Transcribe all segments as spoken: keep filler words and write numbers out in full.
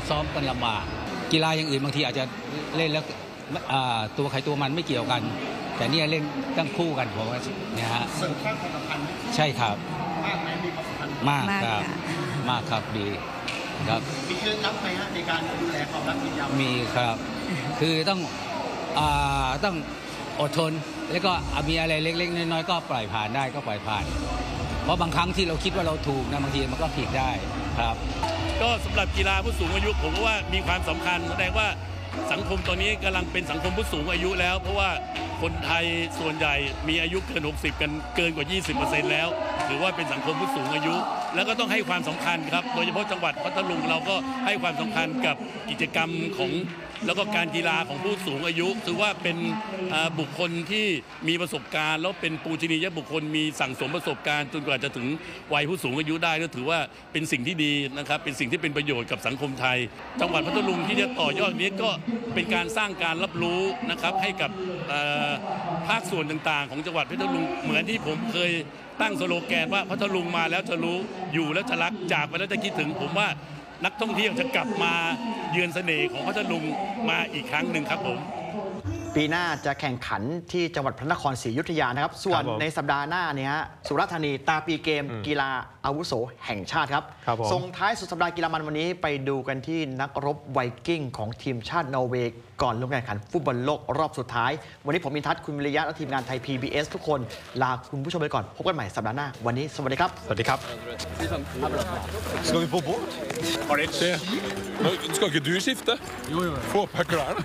ซ้อมกันลำบากกีฬาอย่างอื่นบางทีอาจจะเล่นแล้วตัวใครตัวมันไม่เกี่ยวกันแต่นี่เล่นตั้งคู่กันผมว่าเนี่ยฮะเสริมสร้างความสัมพันธ์ใช่ครับมากไหมมีความสัมพันธ์มากครับมากครับดีครับมีเคล็ดลับไหมฮะในการดูแลความรักที่ยาวมีครับคือต้องต้องอดทนแล้วก็มีอะไรเล็กๆน้อยๆก็ปล่อยผ่านได้ก็ปล่อยผ่านเพราะบางครั้งที่เราคิดว่าเราถูกนะบางทีมันก็ผิดได้ครับก็สำหรับกีฬาผู้สูงอายุผมว่ามีความสำคัญแสดงว่าสังคมตอนนี้กำลังเป็นสังคมผู้สูงอายุแล้วเพราะว่าคนไทยส่วนใหญ่มีอายุเกินหกสิบกันเกินกว่า ยี่สิบเปอร์เซ็นต์ แล้วถือว่าเป็นสังคมผู้สูงอายุแล้วก็ต้องให้ความสำคัญครับโดยเฉพาะจังหวัดพัทลุงเราก็ให้ความสำคัญกับกิจกรรมของแล้วก็การกีฬาของผู้สูงอายุถือว่าเป็นบุคคลที่มีประสบการณ์แล้วเป็นปูชนียบุคคลมีสั่งสมประสบการณ์จนกว่าจะถึงวัยผู้สูงอายุได้ก็ถือว่าเป็นสิ่งที่ดีนะครับเป็นสิ่งที่เป็นประโยชน์กับสังคมไทยจังหวัดพัทลุงที่จะต่อยอดนี้ก็เป็นการสร้างการรับรู้นะครับให้กับภาคส่วนต่างๆของจังหวัดพัทลุงเหมือนที่ผมเคยตั้งสโลแกนว่าพัทลุงมาแล้วจะรู้อยู่แล้วจะรักจากไปแล้วจะคิดถึงผมว่านักท่องเที่ยวจะกลับมาเยือนเสน่ห์ของพัทลุงมาอีกครั้งหนึ่งครับผมปีหน้าจะแข่งขันที่จังหวัดพระนครศรีอยุธยานะครับส่วนในสัปดาห์หน้าเนี่ยฮะสุราษฎร์ธานีตาปีเกมกีฬาอาวุโสแห่งชาติครับส่งท้ายสุดสัปดาห์กีฬามันวันนี้ไปดูกันที่นักรบไวกิ้งของทีมชาตินอร์เวย์ก่อนลงแข่งขันฟุตบอลโลกรอบสุดท้ายวันนี้ผมมินทัศน์คุณวิริยะและทีมงานไทย พี บี เอส ทุกคนลาคุณผู้ชมไปก่อนพบกันใหม่สัปดาห์หน้าวันนี้สวัสดีครับสวัสดีครับ Skal vi på båt? Har det skjedd? Skal ikke du skifte? Jo, jo. Få på klærne.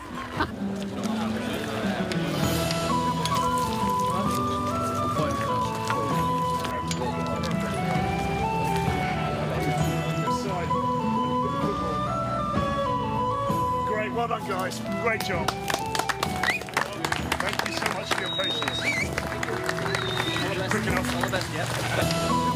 Well done, guys. Great job. Thank you so much for your patience. Quick enough. All the best, yeah.